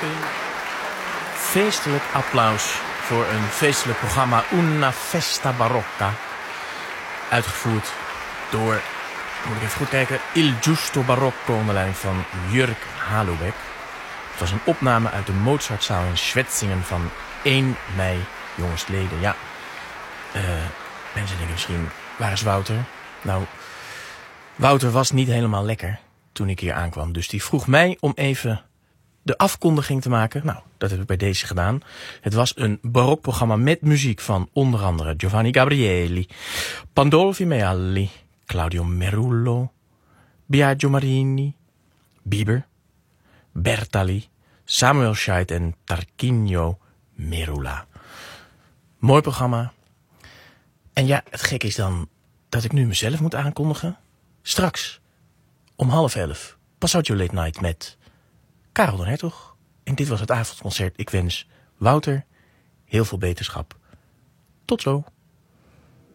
Een feestelijk applaus voor een feestelijk programma Una Festa Barocca. Uitgevoerd door, moet ik even goed kijken, Il Giusto Barocco onder leiding van Jörg Halubeck. Het was een opname uit de Mozartzaal in Schwetzingen van 1 mei jongstleden. Ja, mensen denken misschien, waar is Wouter? Nou, Wouter was niet helemaal lekker toen ik hier aankwam. Dus die vroeg mij om even de afkondiging te maken. Nou, dat heb ik bij deze gedaan. Het was een barokprogramma met muziek van onder andere Giovanni Gabrieli, Pandolfi Mealli, Claudio Merullo, Biagio Marini, Bieber, Bertali, Samuel Scheidt en Tarquinio Merula. Mooi programma. En ja, het gekke is dan dat ik nu mezelf moet aankondigen. Straks, om 10:30, Passaggio Late Night met Karel den Hertog. En dit was het avondconcert. Ik wens Wouter heel veel beterschap. Tot zo.